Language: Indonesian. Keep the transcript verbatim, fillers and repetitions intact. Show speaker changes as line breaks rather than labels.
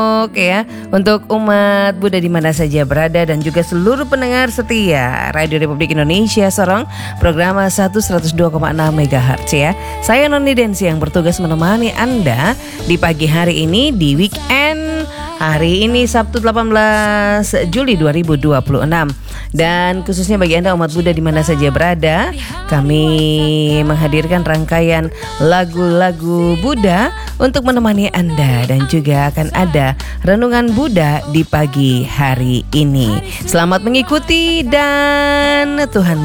Oke ya, untuk umat Buddha di mana saja berada dan juga seluruh pendengar setia Radio Republik Indonesia Sorong, program satu seratus dua koma enam megahertz ya. Saya Noni Densi yang bertugas menemani Anda di pagi hari ini di weekend hari ini Sabtu delapan belas Juli dua ribu dua puluh enam. Dan khususnya bagi Anda umat Buddha di mana saja berada, kami menghadirkan rangkaian lagu-lagu Buddha untuk menemani Anda, dan juga akan ada renungan Buddha di pagi hari ini. Selamat mengikuti dan Tuhan